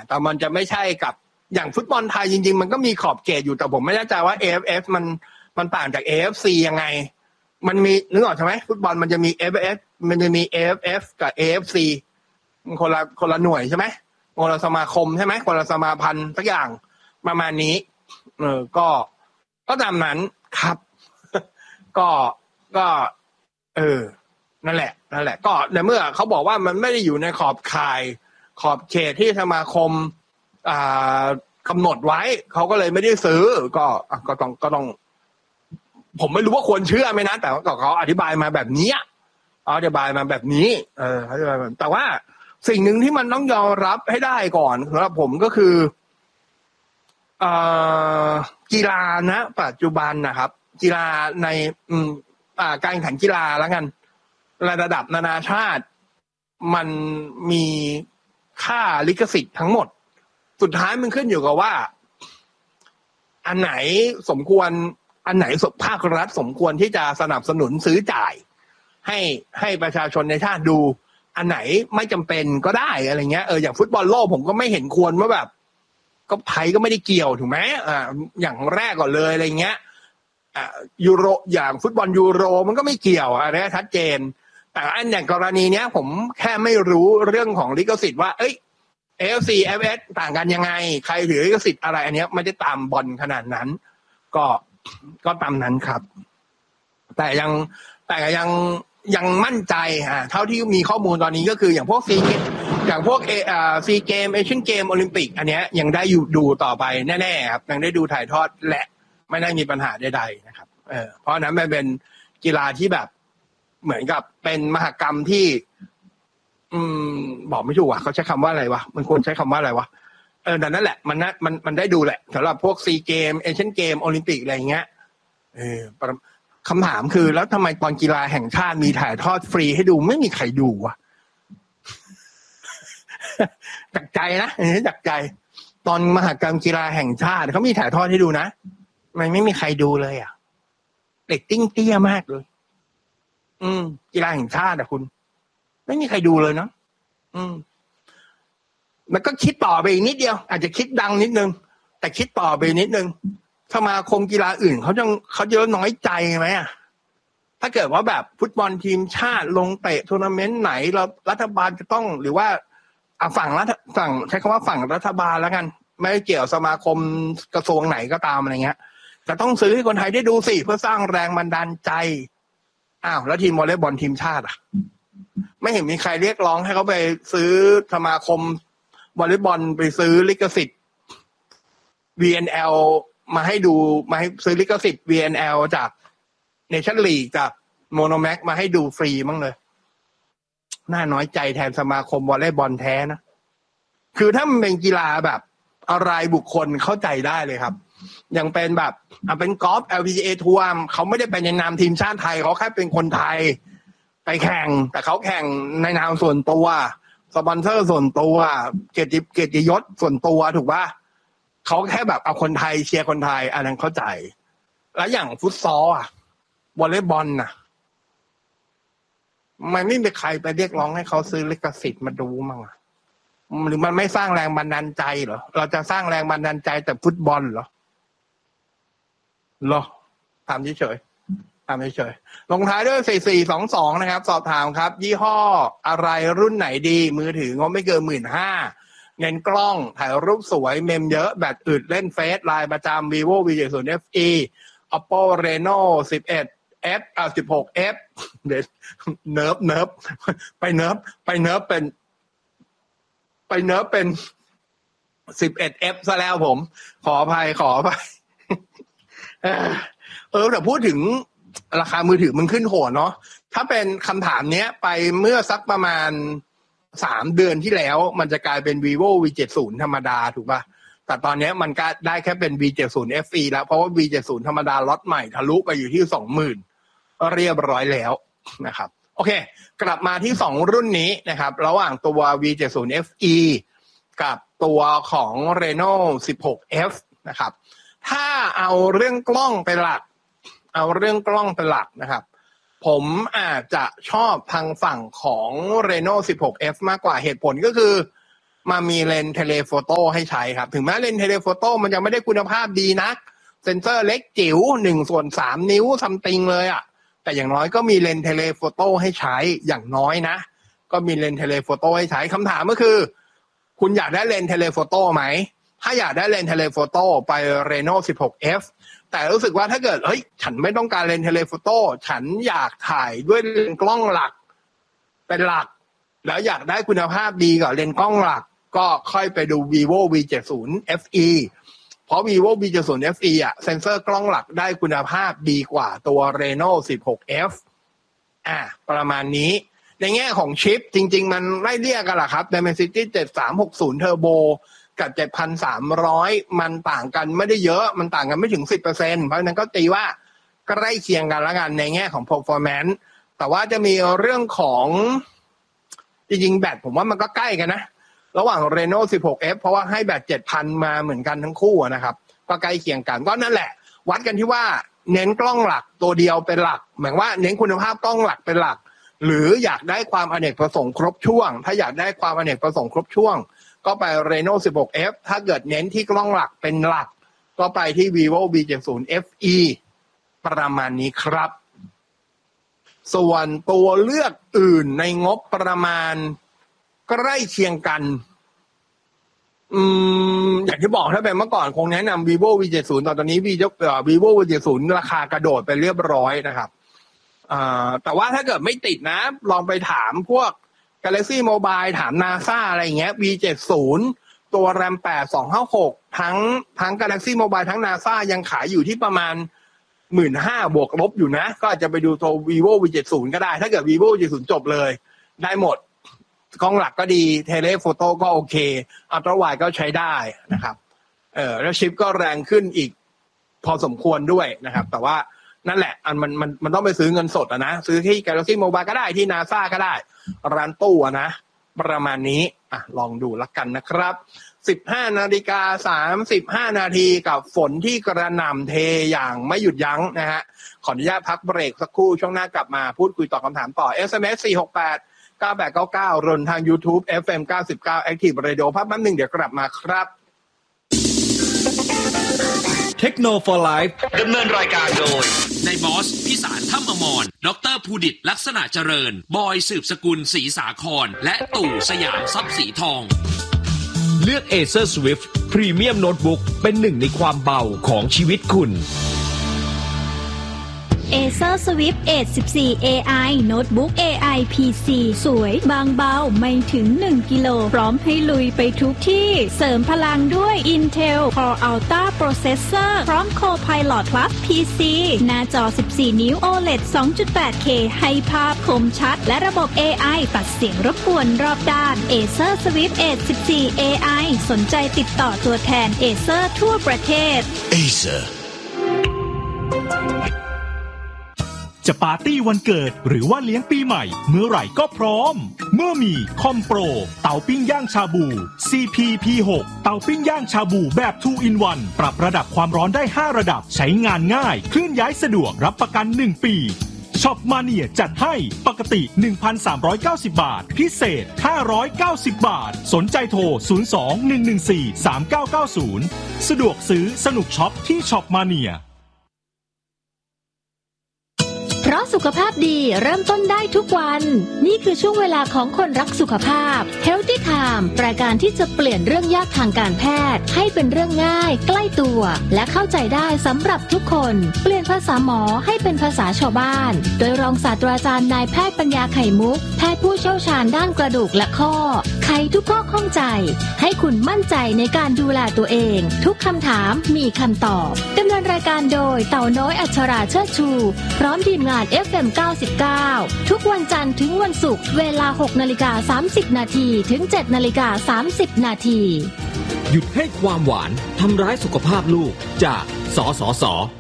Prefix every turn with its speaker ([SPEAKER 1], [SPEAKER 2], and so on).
[SPEAKER 1] แต่มันจะไม่ใช่กับอย่างฟุตบอลไทยจริงๆมันก็มีขอบเขตอยู่แต่ผมไม่แน่ใจว่า AFF มันต่างจาก AFC ยังไงมันมีนึกออกใช่ไหมฟุตบอลมันจะมี AFF มันจะมี AFF กับ AFC มันคนละหน่วยใช่ไหมคนละสมาคมใช่ไหมคนละสมาพันธ์สักอย่างประมาณนี้ก็ตามนั้นครับก็นั่นแหละก็ในเมื่อเขาบอกว่ามันไม่ได้อยู่ในขอบข่ายขอบเขตที่สมาคมกำหนดไว้เขาก็เลยไม่ได้ซื้อก็ต้องผมไม่รู้ว่าควรเชื่อไหมนะแต่เขาอธิบายมาแบบนี้อธิบายมาแบบนี้อธิบายมาแต่ว่าสิ่งหนึ่งที่มันต้องยอมรับให้ได้ก่อนสำหรับผมก็คือกีฬานะปัจจุบันนะครับกีฬาในการแข่งขันกีฬาแล้วกันระดับนานาชาติมันมีค่าลิขสิทธิ์ทั้งหมดสุดท้ายมันขึ้นอยู่กับว่าอันไหนสมควรอันไหนภาครัฐสมควรที่จะสนับสนุนซื้อจ่ายให้ประชาชนในชาติดูอันไหนไม่จำเป็นก็ได้อะไรเงี้ยอย่างฟุตบอลโลกผมก็ไม่เห็นควรว่าแบบก็ไทยก็ไม่ได้เกี่ยวถูกไหมอย่างแรกก่อนเลยอะไรเงี้ยยูโรอย่างฟุตบอลยูโรมันก็ไม่เกี่ยวอันนี้ชัดเจนแต่อันอย่างกรณีเนี้ยผมแค่ไม่รู้เรื่องของลิขสิทธิ์ว่าAFC AFS ต่างกันยังไงใครถือลิขสิทธิ์อะไรอันเนี้ยไม่ได้ตามบอลขนาดนั้นก็ตามนั้นครับแต่ยังมั่นใจเท่าที่มีข้อมูลตอนนี้ก็คืออย่างพวกซีเกมเอเชียนเกมโอลิมปิกอันเนี้ยยังได้อยู่ดูต่อไปแน่ๆครับยังได้ดูถ่ายทอดแหละไม่ได้มีปัญหาใดๆนะครับเพราะนั้นมันเป็นกีฬาที่แบบเหมือนกับเป็นมหกรรมที่บอกไม่ถูกว่ะเขาใช้คำว่าอะไรวะมันควรใช้คำว่าอะไรวะแต่นั่นแหละมันได้ดูแหละสำหรับพวกซีเกมเอเชียนเกมโอลิมปิกอะไรอย่างเงี้ยคำถามคือแล้วทำไมตอนกีฬาแห่งชาติมีถ่ายทอดฟรีให้ดูไม่มีใครดูวะ จากใจนะจากใจตอนมหกรรมกีฬาแห่งชาติเขามีถ่ายทอดให้ดูนะมันไม่มีใครดูเลยเรตติ้งเตี้ยมากเลยกีฬาแห่งชาติคุณไม่มีใครดูเลยเนาะแล้วก็คิดต่อไปอีกนิดเดียวอาจจะคิดดังนิดนึงแต่คิดต่อไปนิดนึงสมาคมกีฬาอื่นเขาเยอะน้อยใจไหมถ้าเกิดว่าแบบฟุตบอลทีมชาติลงเตะทัวร์นาเมนต์ไหนเรารัฐบาลจะต้องหรือว่าฝั่งใช้คำว่าฝั่งรัฐบาลแล้วกันไม่เกี่ยวสมาคมกระทรวงไหนก็ตามอะไรเงี้ยจะต้องซื้อให้คนไทยได้ดูสิเพื่อสร้างแรงบันดาลใจแล้วทีมวอลเลย์บอลทีมชาติไม่เห็นมีใครเรียกร้องให้เขาไปซื้อสมาคมวอลเลย์บอลไปซื้อลิขสิทธิ์ VNL มาให้ดูมาให้ซื้อลิขสิทธิ์ VNL จากเนชั่นลีกจากโมโนแม็กมาให้ดูฟรีมั้งเลยน่าน้อยใจแทนสมาคมวอลเลย์บอลแท้นะคือถ้ามันเป็นกีฬาแบบอะไรบุคคลเข้าใจได้เลยครับอย่างเป็นแบบเป็นกอล์ฟ LPGA ทัวร์เขาไม่ได้เป็นในนามทีมชาติไทยเขาแค่เป็นคนไทยไปแข่งแต่เขาแข่งในนามส่วนตัวสปอนเซอร์ส่วนตัวเกียรติยศส่วนตัวถูกป่ะเขาแค่แบบเอาคนไทยเชียร์คนไทยอันนั้นเข้าใจแล้วอย่างฟุตซอลวอลเลย์บอลมันไม่มีใครไปเรียกร้องให้เขาซื้อลิขสิทธิ์มาดูมั้งหรือมันไม่สร้างแรงบันดาลใจเหรอเราจะสร้างแรงบันดาลใจแต่ฟุตบอลเหรอถามเฉยลงท้ายด้วย4422นะครับสอบถามครับยี่ห้ออะไรรุ่นไหนดีมือถืองบไม่เกิน 15,000 เน้นกล้องถ่ายรูปสวยเมมเยอะแบตอึดเล่นเฟซไลน์ประจำ vivo V70 FE oppo reno 11f 16f เดี๋ยวเนิร์ฟไปเนิร์ฟเป็น 11f ซะแล้วผมขออภัยแต่พูดถึงราคามือถือมันขึ้นโหดเนาะถ้าเป็นคำถามเนี้ยไปเมื่อสักประมาณ3เดือนที่แล้วมันจะกลายเป็น vivo V70 ธรรมดาถูกป่ะแต่ตอนนี้มันก็ได้แค่เป็น V70 FE แล้วเพราะว่า V70 ธรรมดาล็อตใหม่ทะลุไปอยู่ที่ 20,000 เรียบร้อยแล้วนะครับโอเคกลับมาที่2รุ่นนี้นะครับระหว่างตัว V70 FE กับตัวของ Reno 16f นะครับถ้าเอาเรื่องกล้องเป็นหลักนะครับผมอาจจะชอบทางฝั่งของ Reno 16f มากกว่าเหตุผลก็คือมามีเลนส์เทเลโฟโต้ให้ใช้ครับถึงแม้เลนส์เทเลโฟโต้มันจะไม่ได้คุณภาพดีนักเซนเซอร์เล็กจิ๋ว1/3 นิ้วซัมติงเลยอ่ะแต่อย่างน้อยก็มีเลนส์เทเลโฟโต้ให้ใช้อย่างน้อยนะก็มีเลนส์เทเลโฟโต้ให้ใช้คำถามก็คือคุณอยากได้เลนส์เทเลโฟโต้ไหมถ้าอยากได้เลนส์เทเลโฟโต้ไป Reno 16F แต่รู้สึกว่าถ้าเกิดฉันไม่ต้องการเลนส์เทเลโฟโต้ฉันอยากถ่ายด้วยเลนส์กล้องหลักเป็นหลักแล้วอยากได้คุณภาพดีกว่าเลนส์กล้องหลักก็ค่อยไปดู Vivo V70 FE เพราะ Vivo V70 FE อ่ะเซ็นเซอร์กล้องหลักได้คุณภาพดีกว่าตัว Reno 16F ประมาณนี้ในแง่ของชิปจริงๆมันไล่เรียกกันแหละครับ Dimensity 7360 Turbo กับ 7,300 มันต่างกันไม่ได้เยอะมันต่างกันไม่ถึง 10% เพราะฉะนั้นก็ตีว่าใกล้เคียงกันแล้วกันในแง่ของ performance แต่ว่าจะมีเรื่องของจริงๆแบตผมว่ามันก็ใกล้กันนะระหว่าง Reno 16F เพราะว่าให้แบต 7,000 มาเหมือนกันทั้งคู่นะครับก็ใกล้เคียงกันก็นั่นแหละวัดกันที่ว่าเน้นกล้องหลักตัวเดียวเป็นหลักหมายว่าเน้นคุณภาพกล้องหลักเป็นหลักหรืออยากได้ความอเนกประสงค์ครบช่วงถ้าอยากได้ความอเนกประสงค์ครบช่วงก็ไป Reno 16F ถ้าเกิดเน้นที่กล้องหลักเป็นหลักก็ไปที่ Vivo V70 FE ประมาณนี้ครับส่วนตัวเลือกอื่นในงบประมาณใกล้เคียงกันอย่างที่บอกถ้าเป็นเมื่อก่อนคงแนะนำ Vivo V70 ตอนนี้ Vivo V70 ราคากระโดดไปเรียบร้อยนะครับแต่ว่าถ้าเกิดไม่ติดนะลองไปถามพวก Galaxy Mobile ถาม NASA อะไรอย่างเงี้ย V70 ตัว RAM 8 256ทั้ง Galaxy Mobile ทั้ง NASA ยังขายอยู่ที่ประมาณ 15,000 บวกลบอยู่นะก็อาจจะไปดูตัว Vivo V70 ก็ได้ถ้าเกิด Vivo V70 จบเลยได้หมดกล้องหลักก็ดีเทเลโฟโต้ก็โอเคอัลตร้าไวด์ก็ใช้ได้นะครับแล้วชิปก็แรงขึ้นอีกพอสมควรด้วยนะครับแต่ว่านั่นแหละมันต้องไปซื้อเงินสดนะซื้อที่ Galaxy Mobile ก็ได้ที่ NASA ก็ได้ร้านตู้นะประมาณนี้ลองดูละกันนะครับ 15:35 นาทีกับฝนที่กระหน่ำเทอย่างไม่หยุดยั้งนะฮะขออนุญาตพักเบรกสักครู่ช่วงหน้ากลับมาพูดคุยตอบคำถามต่อ SMS 4689899รวมทาง YouTube FM 99 Active Radio พักแป๊บนึงเดี๋ยวกลับมาครับ
[SPEAKER 2] Techno for Life
[SPEAKER 3] ดำเนินรายการโดย
[SPEAKER 4] นายบอสพิสารถ้ำอมรดร.ภูดิตลักษณะเจริญบอยสืบสกุลศรีสาครและตู่สยามทรัพย์สีทอง
[SPEAKER 2] เลือก Acer Swift Premium Notebook เป็นหนึ่งในความเบาของชีวิตคุณ
[SPEAKER 5] Acer Swift Edge 14 AI Notebook AI PC สวยบางเบาไม่ถึง1กิโลพร้อมให้ลุยไปทุกที่เสริมพลังด้วย Intel Core Ultra Processor พร้อม Copilot Plus PC หน้าจอ 14 นิ้ว OLED 2.8K ให้ภาพคมชัดและระบบ AI ตัดเสียงรบกวนรอบด้าน Acer Swift Edge 14 AI สนใจติดต่อตัวแทน Acer ทั่วประเทศ
[SPEAKER 6] Acer
[SPEAKER 7] จะปาร์ตี้วันเกิดหรือว่าเลี้ยงปีใหม่เมื่อไหร่ก็พร้อมเมื่อมีคอมโปรเตาปิ้งย่างชาบู CP-P6 เตาปิ้งย่างชาบูแบบ 2 in 1 ปรับระดับความร้อนได้5ระดับใช้งานง่ายเคลื่อนย้ายสะดวกรับประกัน1ปีช็อปมาเนียจัดให้ปกติ 1,390 บาทพิเศษ590 บาทสนใจโทร 02-114-3990 สะดวกซื้อสนุกช็อปที่ช็อปมาเนีย
[SPEAKER 8] เพราะสุขภาพดีเริ่มต้นได้ทุกวันนี่คือช่วงเวลาของคนรักสุขภาพ Healthy Time รายการที่จะเปลี่ยนเรื่องยากทางการแพทย์ให้เป็นเรื่องง่ายใกล้ตัวและเข้าใจได้สำหรับทุกคนเปลี่ยนภาษาหมอให้เป็นภาษาชาวบ้านโดยรองศาสตราจารย์นายแพทย์ปัญญาไข่มุกแพทย์ผู้เชี่ยวชาญด้านกระดูกและข้อไขทุกข้อข้องใจให้คุณมั่นใจในการดูแลตัวเองทุกคำถามมีคำตอบดำเนินรายการโดยเต่าน้อยอัชราเชิดชูพร้อมทีมงานFM 99ทุกวันจันทร์ถึงวันศุกร์เวลา 6:30 นาทีถึง 7:30 นาที
[SPEAKER 2] หยุดให้ความหวานทำร้ายสุขภาพลูกจากสสส